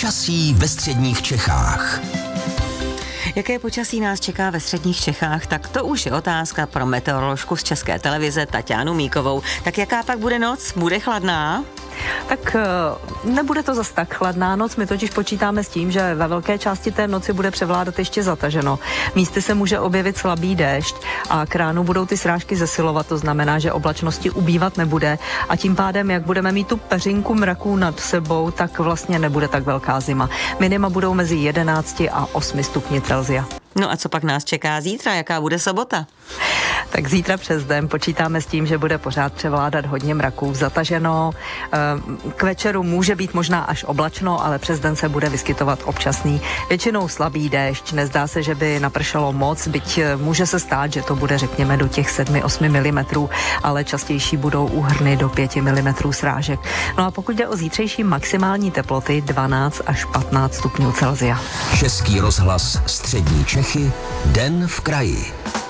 Počasí ve středních Čechách. Jaké počasí nás čeká ve středních Čechách, tak to už je otázka pro meteoroložku z České televize Taťánu Míkovou. Tak jaká pak bude noc? Bude chladná? Tak nebude to zas tak chladná noc, my totiž počítáme s tím, že ve velké části té noci bude převládat ještě zataženo. Místy se může objevit slabý déšť a k ránu budou ty srážky zesilovat, to znamená, že oblačnosti ubývat nebude a tím pádem, jak budeme mít tu peřinku mraků nad sebou, tak vlastně nebude tak velká zima. Minima budou mezi 11 a 8 stupni Celsia. No a co pak nás čeká zítra? Jaká bude sobota? Tak zítra přes den počítáme s tím, že bude pořád převládat hodně mraků, zataženo. K večeru může být možná až oblačno, ale přes den se bude vyskytovat občasný, většinou slabý déšť. Nezdá se, že by napršelo moc, byť může se stát, že to bude řekněme do těch 7-8 mm, ale častější budou úhrny do 5 mm srážek. No a pokud jde o zítřejší maximální teploty 12 až 15 stupňů Celsia. Český rozhlas Střední Čechy, den v kraji.